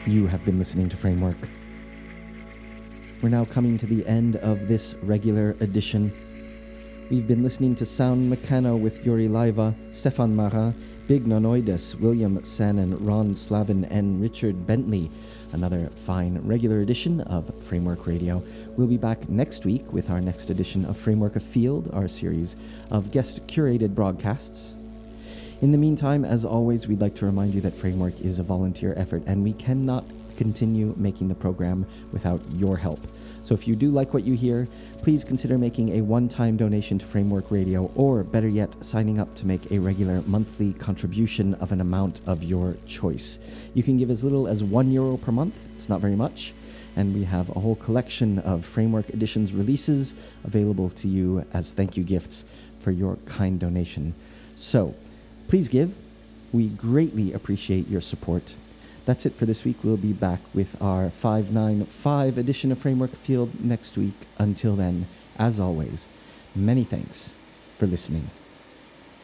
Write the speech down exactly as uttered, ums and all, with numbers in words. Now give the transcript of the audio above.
You have been listening to Framework. We're now coming to the end of this regular edition. We've been listening to Sound Meccano with Yuri Laiva, Stefan Marin, Big Nonoides, William Sannon, Ron Slavin, and Richard Bentley. Another fine regular edition of Framework Radio. We'll be back next week with our next edition of Framework Afield, our series of guest-curated broadcasts. In the meantime, as always, we'd like to remind you that Framework is a volunteer effort, and we cannot continue making the program without your help. So if you do like what you hear, please consider making a one-time donation to Framework Radio, or better yet, signing up to make a regular monthly contribution of an amount of your choice. You can give as little as one euro per month. It's not very much. And we have a whole collection of Framework Editions releases available to you as thank you gifts for your kind donation. So please give. We greatly appreciate your support. That's it for this week. We'll be back with our five ninety-five edition of Framework Field next week. Until then, as always, many thanks for listening.